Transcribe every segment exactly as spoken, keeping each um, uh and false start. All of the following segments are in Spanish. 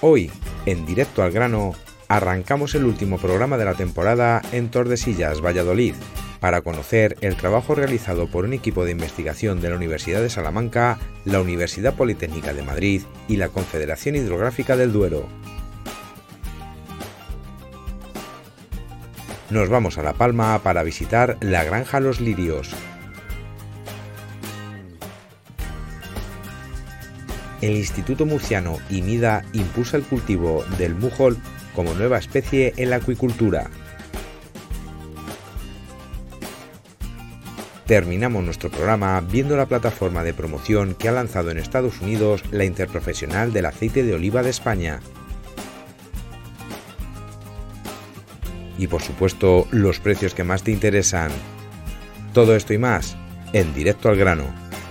Hoy, en Directo al Grano, arrancamos el último programa de la temporada en Tordesillas, Valladolid, para conocer el trabajo realizado por un equipo de investigación de la Universidad de Salamanca, la Universidad Politécnica de Madrid y la Confederación Hidrográfica del Duero. Nos vamos a La Palma para visitar la Granja Los Lirios. El Instituto Murciano IMIDA impulsa el cultivo del mújol como nueva especie en la acuicultura. Terminamos nuestro programa viendo la plataforma de promoción que ha lanzado en Estados Unidos la Interprofesional del Aceite de Oliva de España. Y por supuesto, los precios que más te interesan. Todo esto y más en Directo al Grano.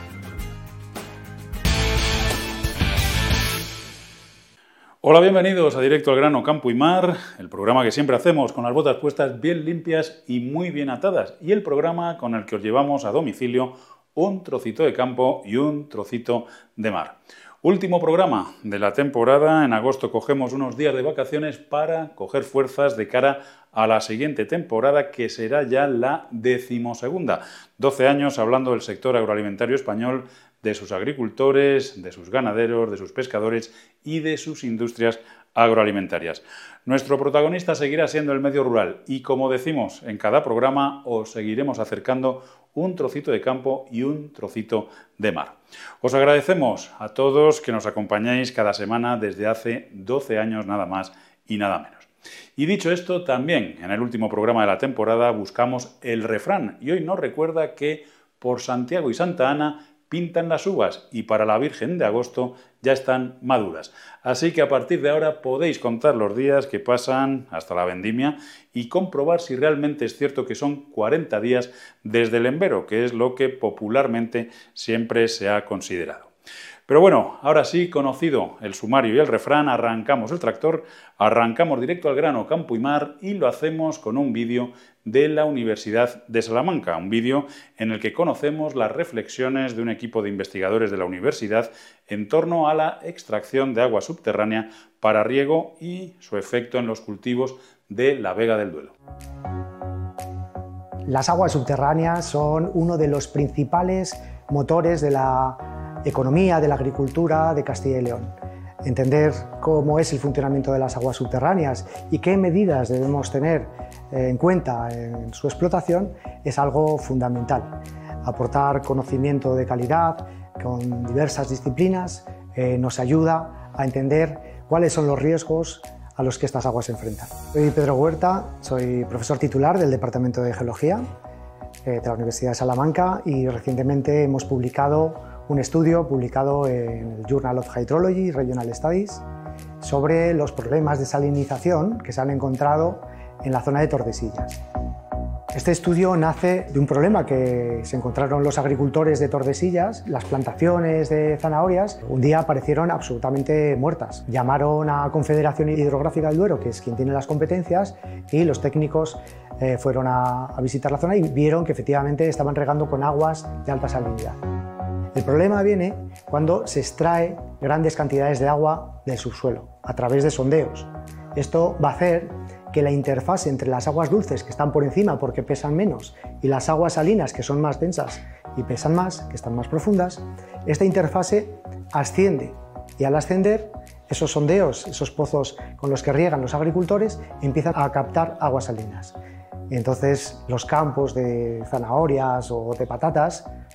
Hola, bienvenidos a Directo al Grano, Campo y Mar, el programa que siempre hacemos con las botas puestas bien limpias y muy bien atadas, y el programa con el que os llevamos a domicilio un trocito de campo y un trocito de mar. Último programa de la temporada. En agosto cogemos unos días de vacaciones para coger fuerzas de cara a la siguiente temporada, que será ya la decimosegunda. doce años hablando del sector agroalimentario español, de sus agricultores, de sus ganaderos, de sus pescadores y de sus industrias agroalimentarias. Nuestro protagonista seguirá siendo el medio rural y, como decimos en cada programa, os seguiremos acercando un trocito de campo y un trocito de mar. Os agradecemos a todos que nos acompañáis cada semana desde hace doce años nada más y nada menos. Y dicho esto, también en el último programa de la temporada buscamos el refrán, y hoy nos recuerda que por Santiago y Santa Ana pintan las uvas y para la Virgen de agosto ya están maduras. Así que a partir de ahora podéis contar los días que pasan hasta la vendimia y comprobar si realmente es cierto que son cuarenta días desde el embero, que es lo que popularmente siempre se ha considerado. Pero bueno, ahora sí, conocido el sumario y el refrán, arrancamos el tractor, arrancamos Directo al Grano, Campo y Mar, y lo hacemos con un vídeo de la Universidad de Salamanca, un vídeo en el que conocemos las reflexiones de un equipo de investigadores de la universidad en torno a la extracción de agua subterránea para riego y su efecto en los cultivos de la Vega del Duero. Las aguas subterráneas son uno de los principales motores de la economía, de la agricultura de Castilla y León. Entender cómo es el funcionamiento de las aguas subterráneas y qué medidas debemos tener en cuenta en su explotación es algo fundamental. Aportar conocimiento de calidad con diversas disciplinas eh, nos ayuda a entender cuáles son los riesgos a los que estas aguas se enfrentan. Soy Pedro Huerta, soy profesor titular del Departamento de Geología eh, de la Universidad de Salamanca, y recientemente hemos publicado un estudio publicado en el Journal of Hydrology Regional Studies sobre los problemas de salinización que se han encontrado en la zona de Tordesillas. Este estudio nace de un problema que se encontraron los agricultores de Tordesillas. Las plantaciones de zanahorias un día aparecieron absolutamente muertas. Llamaron a Confederación Hidrográfica del Duero, que es quien tiene las competencias, y los técnicos eh, fueron a, a visitar la zona y vieron que efectivamente estaban regando con aguas de alta salinidad. El problema viene cuando se extrae grandes cantidades de agua del subsuelo a través de sondeos. Esto va a hacer que la interfase entre las aguas dulces, que están por encima porque pesan menos, y las aguas salinas, que son más densas y pesan más, que están más profundas, esta interfase asciende, y al ascender, esos sondeos, esos pozos con los que riegan los agricultores, empiezan a captar aguas salinas. Y entonces los campos de zanahorias o de patatas